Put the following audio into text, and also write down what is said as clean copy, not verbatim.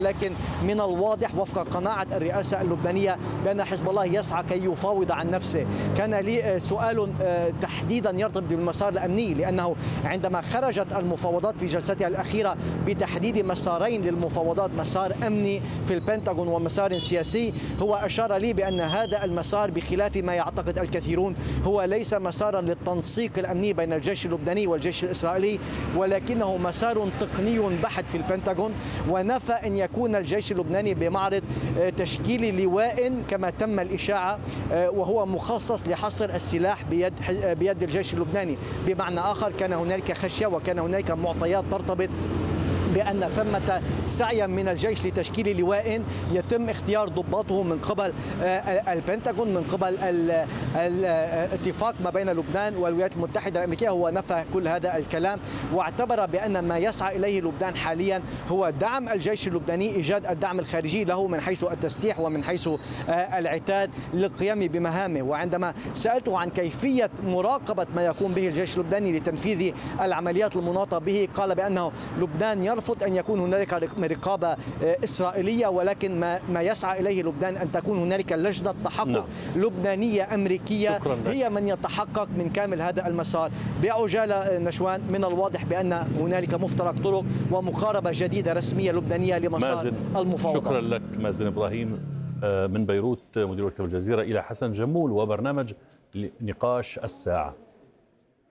لكن من الواضح وفق قناعة الرئاسة اللبنانية بأن حزب الله يسعى كي يفاوض عن نفسه. كان لي سؤال تحديدا يرتبط بالمسار الأمني، لأنه عندما خرجت المفاوضات في جلستها الأخيرة بتحديد مسارين للمفاوضات، مسار أمني في البنتاغون ومسار سياسي، هو أشار لي بأن هذا المسار بخلاف ما يعتقد الكثيرون هو ليس مسارا للتنسيق الأمني بين الجيش اللبناني والجيش الإسرائيلي، ولكنه مسار تقني بحت في البنتاغون، ونفى أن يكون الجيش اللبناني بمعرض تشكيل لواء كما تم الإشاعة، وهو مخصص لحصر السلاح بيد الجيش اللبناني. بمعنى آخر كان هنالك خشية وكان هنالك معطيات ترتبط بأن ثمة سعيا من الجيش لتشكيل لواء يتم اختيار ضباطه من قبل البنتاغون، من قبل الاتفاق ما بين لبنان والولايات المتحدة الأمريكية. هو نفى كل هذا الكلام واعتبر بأن ما يسعى إليه لبنان حاليا هو دعم الجيش اللبناني، إيجاد الدعم الخارجي له من حيث التسليح ومن حيث العتاد للقيام بمهامه. وعندما سألته عن كيفية مراقبة ما يقوم به الجيش اللبناني لتنفيذ العمليات المناطة به، قال بأنه لبنان يرفض أن يكون هنالك رقابة إسرائيلية، ولكن ما يسعى إليه لبنان أن تكون هنالك لجنة تحقق لبنانية أمريكية هي من يتحقق من كامل هذا المسار. بعجالة نشوان، من الواضح بأن هنالك مفترق طرق ومقاربة جديدة رسمية لبنانية لمسار المفاوضات. شكرا لك مازن إبراهيم من بيروت، مدير مكتب الجزيرة، إلى حسن جمول وبرنامج نقاش الساعة.